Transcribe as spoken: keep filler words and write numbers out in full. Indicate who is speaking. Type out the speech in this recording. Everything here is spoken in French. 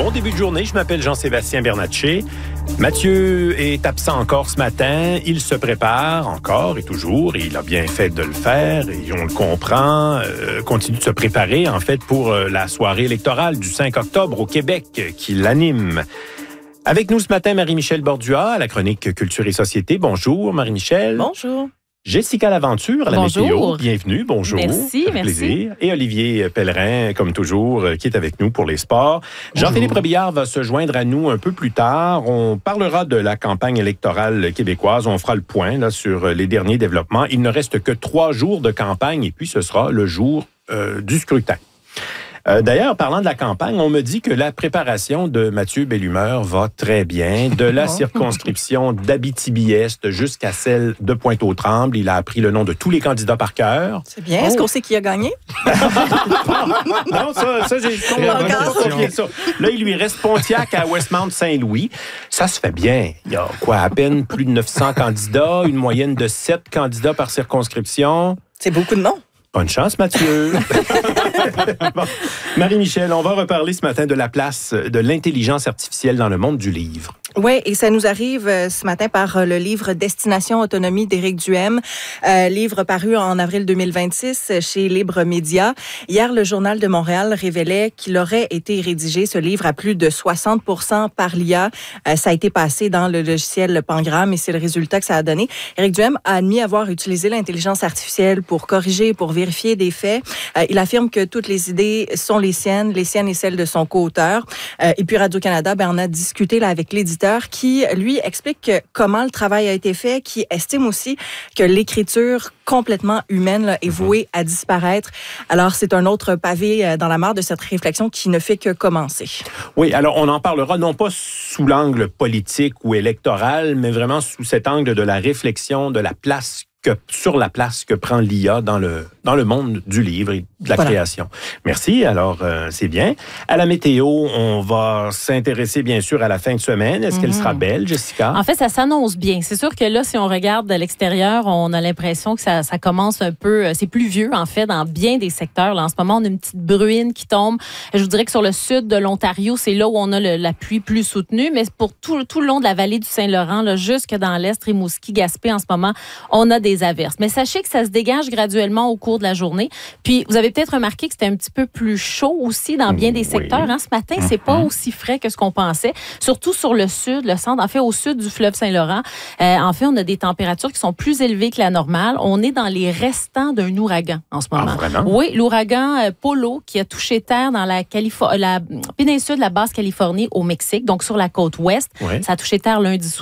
Speaker 1: Bon début de journée, je m'appelle Jean-Sébastien Bernatchez. Mathieu est absent encore ce matin. Il se prépare encore et toujours, et il a bien fait de le faire, et on le comprend, euh, continue de se préparer en fait pour euh, la soirée électorale du cinq octobre au Québec euh, qui l'anime. Avec nous ce matin, Marie-Michel Bordua, à la chronique Culture et Société. Bonjour Marie-Michel.
Speaker 2: Bonjour.
Speaker 1: Jessica Laventure à la
Speaker 2: bonjour.
Speaker 1: météo. Bienvenue, bonjour.
Speaker 2: Merci,
Speaker 1: Avec
Speaker 2: merci.
Speaker 1: plaisir. Et Olivier Pellerin, comme toujours, qui est avec nous pour les sports. Bonjour. Jean-Philippe Robillard va se joindre à nous un peu plus tard. On parlera de la campagne électorale québécoise. On fera le point là, sur les derniers développements. Il ne reste que trois jours de campagne et puis ce sera le jour euh, du scrutin. Euh, D'ailleurs, parlant de la campagne, on me dit que la préparation de Mathieu Bellumeur va très bien. De la circonscription d'Abitibi-Est jusqu'à celle de Pointe-aux-Trembles, il a appris le nom de tous les candidats par cœur.
Speaker 2: C'est bien. Oh. Est-ce qu'on sait qui a gagné?
Speaker 1: Non, ça, ça j'ai confié ça. Là, il lui reste Pontiac à Westmount-Saint-Louis. Ça se fait bien. Il y a quoi, à peine plus de neuf cents candidats, une moyenne de sept candidats par circonscription.
Speaker 2: C'est beaucoup de noms.
Speaker 1: Bonne chance, Mathieu. Bon. Marie-Michel, on va reparler ce matin de la place de l'intelligence artificielle dans le monde du livre.
Speaker 2: Oui, et ça nous arrive euh, ce matin par euh, le livre Destination Autonomie d'Éric Duhem, euh, livre paru en avril deux mille vingt-six chez Libre Média. Hier, le Journal de Montréal révélait qu'il aurait été rédigé, ce livre, à plus de soixante pour cent par l'I A. Euh, ça a été passé dans le logiciel Pangram et c'est le résultat que ça a donné. Éric Duhem a admis avoir utilisé l'intelligence artificielle pour corriger, pour vérifier des faits. Euh, il affirme que toutes les idées sont les siennes, les siennes et celles de son co-auteur. Euh, et puis Radio-Canada, ben, on a discuté là, avec l'éditeur qui, lui, explique comment le travail a été fait, qui estime aussi que l'écriture complètement humaine là, est vouée à disparaître. Alors, c'est un autre pavé dans la mare de cette réflexion qui ne fait que commencer.
Speaker 1: Oui, alors on en parlera non pas sous l'angle politique ou électoral, mais vraiment sous cet angle de la réflexion, de la place que, sur la place que prend l'I A dans le, dans le monde du livre et de la voilà. création. Merci, alors euh, c'est bien. À la météo, on va s'intéresser bien sûr à la fin de semaine. Est-ce mm-hmm. qu'elle sera belle, Jessica?
Speaker 3: En fait, ça s'annonce bien. C'est sûr que là, si on regarde de l'extérieur, on a l'impression que ça, ça commence un peu... C'est pluvieux, en fait, dans bien des secteurs. Là, en ce moment, on a une petite bruine qui tombe. Je vous dirais que sur le sud de l'Ontario, c'est là où on a le, la pluie plus soutenue, mais pour tout, tout le long de la vallée du Saint-Laurent, là, jusque dans l'Est, Rimouski, Gaspé, en ce moment, on a des averses. Mais sachez que ça se dégage graduellement au cours de la journée. Puis, vous avez peut-être remarqué que c'était un petit peu plus chaud aussi dans bien des secteurs. Oui. Hein? Ce matin, c'est pas aussi frais que ce qu'on pensait. Surtout sur le sud, le centre. En fait, au sud du fleuve Saint-Laurent, euh, en fait, on a des températures qui sont plus élevées que la normale. On est dans les restants d'un ouragan en ce moment.
Speaker 1: Ah, vraiment?
Speaker 3: Oui, l'ouragan euh, Polo qui a touché terre dans la, Califo- la péninsule de la Basse-Californie au Mexique, donc sur la côte ouest. Oui. Ça a touché terre lundi soir.